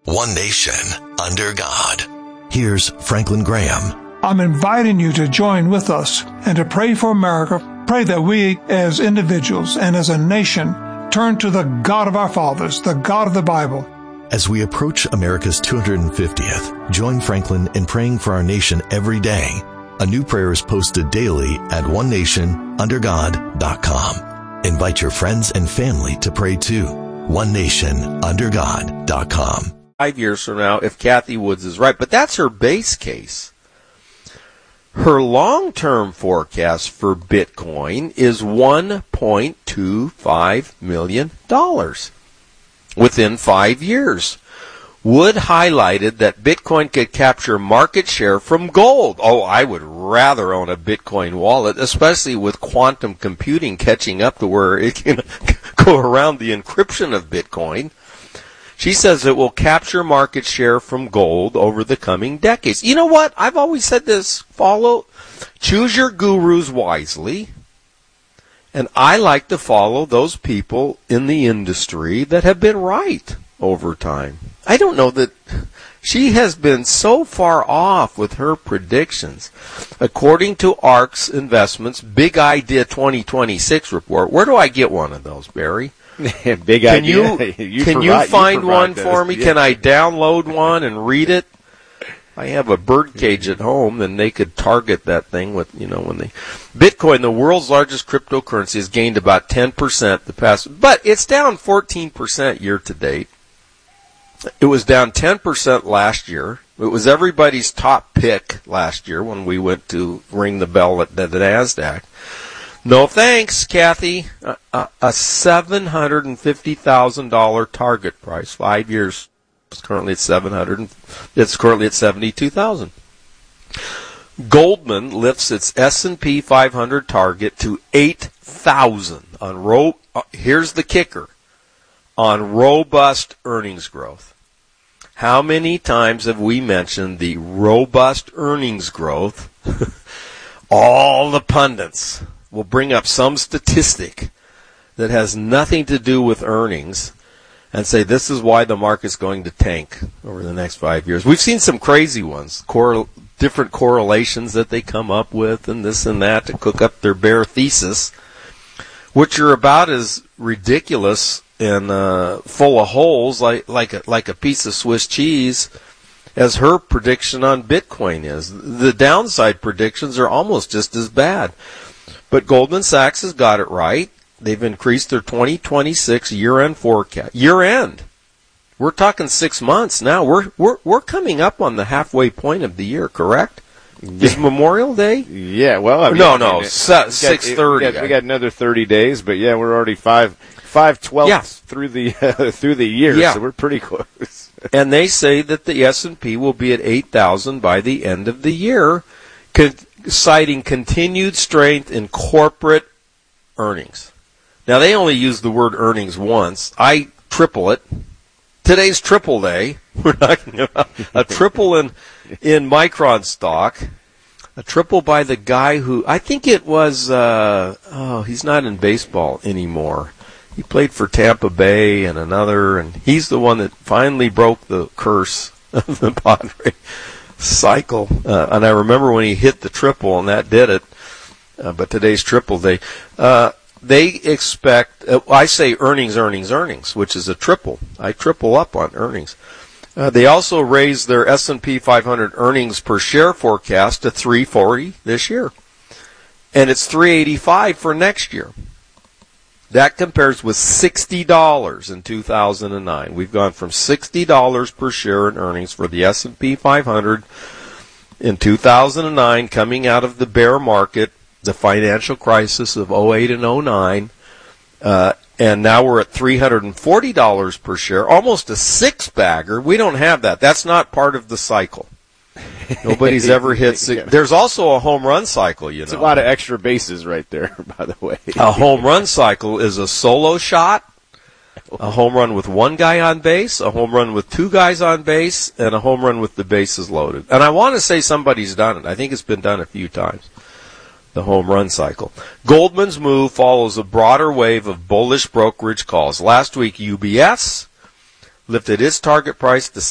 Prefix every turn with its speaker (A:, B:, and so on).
A: one nation, under God. Here's Franklin Graham.
B: I'm inviting you to join with us and to pray for America. Pray that we as individuals and as a nation turn to the God of our fathers, the God of the Bible.
A: As we approach America's 250th, join Franklin in praying for our nation every day. A new prayer is posted daily at onenationundergod.com. Invite your friends and family to pray too. onenationundergod.com.
C: 5 years from now, if Kathy Woods is right, but that's her base case. Her long-term forecast for Bitcoin is $1.25 million within 5 years. Wood highlighted that Bitcoin could capture market share from gold. Oh, I would rather own a Bitcoin wallet, especially with quantum computing catching up to where it can go around the encryption of Bitcoin. She says it will capture market share from gold over the coming decades. You know what? I've always said this. Choose your gurus wisely. And I like to follow those people in the industry that have been right over time. I don't know that she has been so far off with her predictions. According to ARK's Investments Big Idea 2026 report, where do I get one of those, Barry?
D: Big idea.
C: Can you find one for me? Yeah. Can I download one and read it? I have a bird cage at home, and they could target that thing with, when they... Bitcoin, the world's largest cryptocurrency, has gained about 10% the past... But it's down 14% year to date. It was down 10% last year. It was everybody's top pick last year when we went to ring the bell at the NASDAQ. No thanks, Kathy. A $750,000 target price, 5 years. It's currently at $72,000. Goldman lifts its S&P 500 target to 8,000 on here's the kicker, on robust earnings growth. How many times have we mentioned the robust earnings growth? All the pundits will bring up some statistic that has nothing to do with earnings and say this is why the market's going to tank over the next 5 years. We've seen some crazy ones, different correlations that they come up with and this and that to cook up their bare thesis, which are about as ridiculous and full of holes like a piece of Swiss cheese as her prediction on Bitcoin is. The downside predictions are almost just as bad. But Goldman Sachs has got it right. They've increased their 2026 year-end forecast. Year-end. We're talking 6 months now. We're coming up on the halfway point of the year, correct? Is Memorial Day?
D: Yeah, well,
C: no, 6:30.
D: We got another 30 days, but yeah, we're already 5/12 through the year, so we're pretty close.
C: And they say that the S&P will be at 8,000 by the end of the year, citing continued strength in corporate earnings. Now, they only use the word earnings once. I triple it. Today's triple day. We're talking about a triple in Micron stock, a triple by the guy who, I think it was, he's not in baseball anymore. He played for Tampa Bay and he's the one that finally broke the curse of the Padre cycle. And I remember when he hit the triple, and that did it. But today's triple day. They expect, I say earnings, which is a triple. I triple up on earnings. They also raised their S&P 500 earnings per share forecast to $3.40 this year. And it's $3.85 for next year. That compares with $60 in 2009. We've gone from $60 per share in earnings for the S&P 500 in 2009, coming out of the bear market, the financial crisis of 08 and 09, and now we're at $340 per share, almost a six-bagger. We don't have that. That's not part of the cycle. Nobody's ever hit There's also a home run cycle,
D: It's a lot of extra bases right there, by the way.
C: A home run cycle is a solo shot, a home run with one guy on base, a home run with two guys on base, and a home run with the bases loaded. And I want to say somebody's done it. I think it's been done a few times, the home run cycle. Goldman's move follows a broader wave of bullish brokerage calls. Last week, UBS lifted its target price to